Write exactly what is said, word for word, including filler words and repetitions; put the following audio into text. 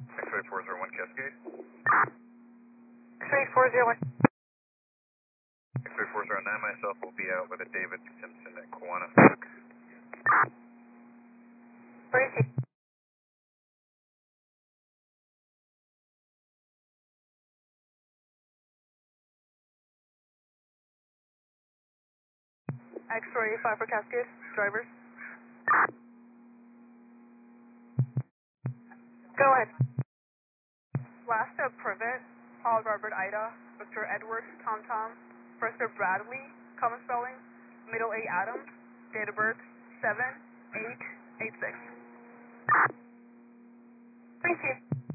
X-ray four zero one Cascade. X-ray four zero one. X-ray four zero nine, myself will be out with a David Simpson at Kiwanis. Where is he? X-ray five for Cascade, drivers. Go ahead. Last up, Privet, Paul Robert Ida, Victor Edward, Tom Tom, first up Bradley, common spelling, middle A Adams, date of birth seven eight eight six. Thank you.